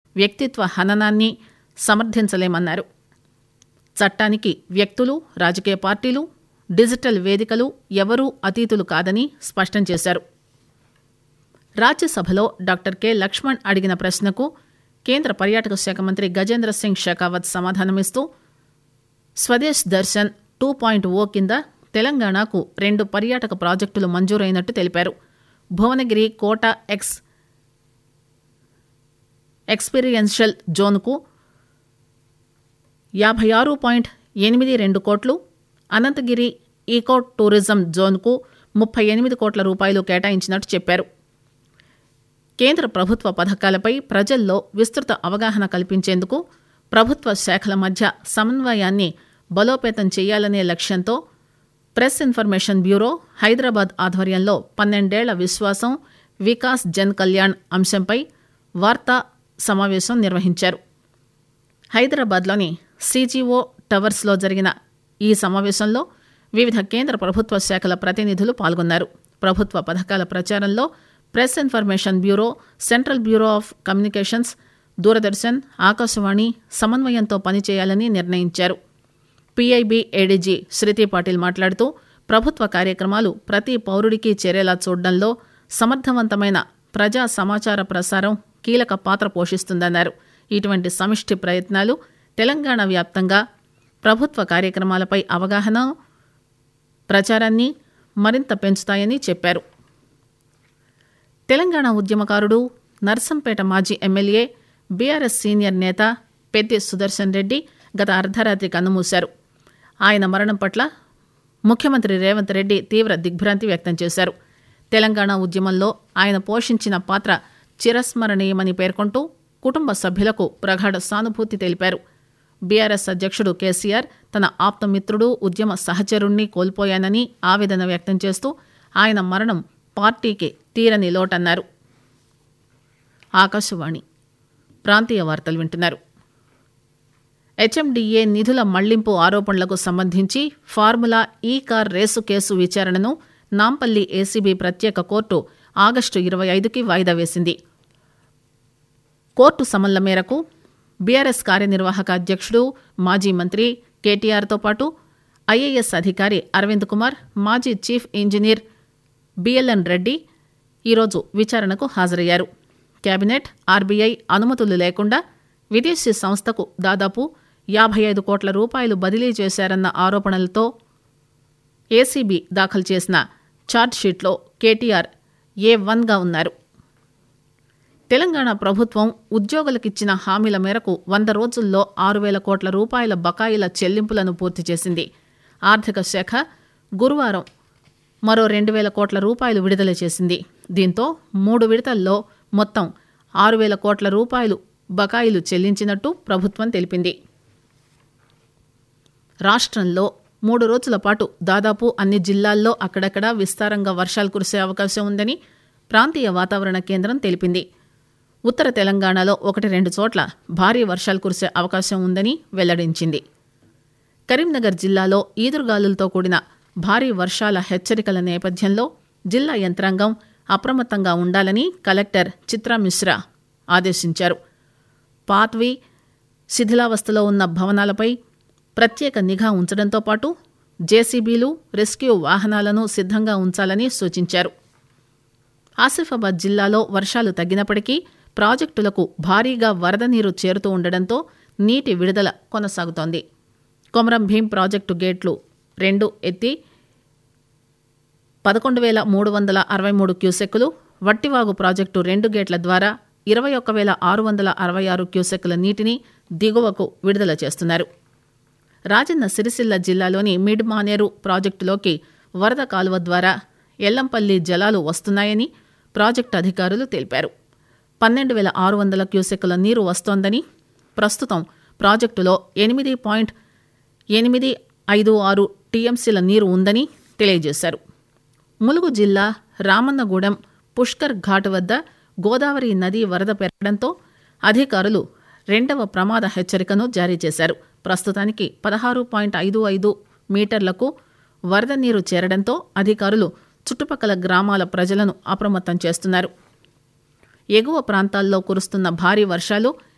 వ్యక్తిత్వ హననాన్ని సమర్థించలేమన్నారు. చట్టానికి వ్యక్తులు, రాజకీయ పార్టీలు, డిజిటల్ వేదికలు ఎవరూ అతీతులు కాదని స్పష్టం చేశారు. రాజ్యసభలో డాక్టర్ కె లక్ష్మణ్ అడిగిన ప్రశ్నకు కేంద్ర పర్యాటక శాఖ మంత్రి గజేంద్ర సింగ్ షెకావత్ సమాధానమిస్తూ స్వదేశ్ దర్శన్ 2.0 కింద తెలంగాణకు 2 పర్యాటక ప్రాజెక్టులు మంజూరైనట్టు తెలిపారు. భువనగిరి కోట ఎక్స్పీరియన్షియల్ జోన్కు 56.82 కోట్లు, అనంతగిరి ఈకో టూరిజం జోన్కు 38 కోట్ల రూపాయలు కేటాయించినట్టు చెప్పారు. కేంద్ర ప్రభుత్వ పథకాలపై ప్రజల్లో విస్తృత అవగాహన కల్పించేందుకు ప్రభుత్వ శాఖల మధ్య సమన్వయాన్ని బలోపేతం చేయాలనే లక్ష్యంతో ప్రెస్ ఇన్ఫర్మేషన్ బ్యూరో హైదరాబాద్ ఆధ్వర్యంలో 12 ఏళ్ల విశ్వాసం వికాస్ జన్ కళ్యాణ్ అంశంపై వార్తా సమావేశం నిర్వహించారు. హైదరాబాద్లోని సిజిఓ టవర్స్లో జరిగిన ఈ సమావేశంలో వివిధ కేంద్ర ప్రభుత్వ శాఖల ప్రతినిధులు పాల్గొన్నారు. ప్రభుత్వ పథకాల ప్రచారంలో press information bureau, central bureau of communications, Doordarshan, Akashvani సమన్వయంతో పనిచేయాలని నిర్ణయించారు. పీఐబీ ఏడీజీ శృతి పాటిల్ మాట్లాడుతూ ప్రభుత్వ కార్యక్రమాలు ప్రతి పౌరుడికి చేరేలా చూడడంలో సమర్థవంతమైన ప్రజా సమాచార ప్రసారం కీలక పాత్ర పోషిస్తుందన్నారు. ఇటువంటి సమిష్టి ప్రయత్నాలు తెలంగాణ వ్యాప్తంగా ప్రభుత్వ కార్యక్రమాలపై అవగాహన, ప్రచారాన్ని మరింత పెంచుతాయని చెప్పారు. తెలంగాణ ఉద్యమకారుడు, నర్సంపేట మాజీ ఎమ్మెల్యే, బీఆర్ఎస్ సీనియర్ నేత పెద్ది సుదర్శన్ రెడ్డి గత అర్ధరాత్రి కన్నుమూశారు. ఆయన మరణం పట్ల ముఖ్యమంత్రి రేవంత్ రెడ్డి తీవ్ర దిగ్భ్రాంతి వ్యక్తం చేశారు. తెలంగాణ ఉద్యమంలో ఆయన పోషించిన పాత్ర చిరస్మరణీయమని పేర్కొంటూ కుటుంబ సభ్యులకు ప్రగాఢ సానుభూతి తెలిపారు. బీఆర్ఎస్ అధ్యక్షుడు కేసీఆర్ తన ఆప్తమిత్రుడు, ఉద్యమ సహచరుణ్ణి కోల్పోయానని ఆవేదన వ్యక్తం చేస్తూ ఆయన మరణం పార్టీకి తీరని లోటన్నారు. ఆకాశవాణి ప్రాంతీయ వార్తలు వింటున్నారు. హెచ్ఎండిఏ నిధుల మళ్లింపు ఆరోపణలకు సంబంధించి ఫార్ములా ఈ కార్ రేసు కేసు విచారణను నాంపల్లి ఏసీబీ ప్రత్యేక కోర్టు ఆగస్టు 25కి వాయిదా వేసింది. కోర్టు సమన్ల మేరకు బీఆర్ఎస్ కార్యనిర్వాహక అధ్యక్షుడు, మాజీ మంత్రి కేటీఆర్తో పాటు ఐఏఎస్ అధికారి అరవింద్ కుమార్, మాజీ చీఫ్ ఇంజనీర్ బిఎల్ఎన్ రెడ్డి ఈరోజు విచారణకు హాజరయ్యారు. కేబినెట్, ఆర్బీఐ అనుమతులు లేకుండా విదేశీ సంస్థకు దాదాపు 55 కోట్ల రూపాయలు బదిలీ చేశారన్న ఆరోపణలతో ఏసీబీ దాఖలు చేసిన ఛార్జ్షీట్లో కేటీఆర్ A1గా ఉన్నారు. తెలంగాణ ప్రభుత్వం ఉద్యోగులకిచ్చిన హామీల మేరకు 100 రోజుల్లో 6,000 కోట్ల రూపాయల బకాయిల చెల్లింపులను పూర్తి చేసింది. ఆర్థిక శాఖ గురువారం మరో 2,000 కోట్ల రూపాయలు విడుదల చేసింది. దీంతో 3 విడతల్లో మొత్తం 6,000 కోట్ల రూపాయలు బకాయిలు చెల్లించినట్టు ప్రభుత్వం తెలిపింది. రాష్ట్రంలో 3 రోజుల పాటు దాదాపు అన్ని జిల్లాల్లో అక్కడక్కడా విస్తారంగా వర్షాలు కురిసే అవకాశం ఉందని ప్రాంతీయ వాతావరణ కేంద్రం తెలిపింది. ఉత్తర తెలంగాణలో 1-2 చోట్ల భారీ వర్షాలు కురిసే అవకాశం ఉందని వెల్లడించింది. కరీంనగర్ జిల్లాలో ఈదురుగాలులతో కూడిన భారీ వర్షాల హెచ్చరికల నేపథ్యంలో జిల్లా యంత్రాంగం అప్రమత్తంగా ఉండాలని కలెక్టర్ చిత్రా మిశ్రా ఆదేశించారు. పాత్వి, శిథిలావస్థలో ఉన్న భవనాలపై ప్రత్యేక నిఘా ఉంచడంతో పాటు జేసీబీలు, రెస్క్యూ వాహనాలను సిద్ధంగా ఉంచాలని సూచించారు. ఆసిఫాబాద్ జిల్లాలో వర్షాలు తగ్గినప్పటికీ ప్రాజెక్టులకు భారీగా వరద నీరు చేరుతూ ఉండడంతో నీటి విడుదల కొనసాగుతోంది. కొమరం భీం ప్రాజెక్టు గేట్లు 2 ఎత్తి 11,363 క్యూసెక్కులు, వట్టివాగు ప్రాజెక్టు 2 గేట్ల ద్వారా 21,666 క్యూసెక్కుల నీటిని దిగువకు విడుదల చేస్తున్నారు. రాజన్న సిరిసిల్ల జిల్లాలోని మిడ్ మానేరు ప్రాజెక్టులోకి వరద కాలువ ద్వారా ఎల్లంపల్లి జలాలు వస్తున్నాయని ప్రాజెక్టు అధికారులు తెలిపారు. 12,600 క్యూసెక్కుల నీరు వస్తోందని, ప్రస్తుతం ప్రాజెక్టులో 8.856 టీఎంసీల నీరు ఉందని తెలియజేశారు. ములుగు జిల్లా రామన్నగూడెం పుష్కర్ ఘాట్ వద్ద గోదావరి నది వరద పెరగడంతో అధికారులు 2వ ప్రమాద హెచ్చరికను జారీ చేశారు. ప్రస్తుతానికి 16.55 మీటర్లకు వరద నీరు చేరడంతో అధికారులు చుట్టుపక్కల గ్రామాల ప్రజలను అప్రమత్తం చేస్తున్నారు. ఎగువ ప్రాంతాల్లో కురుస్తున్న భారీ వర్షాలు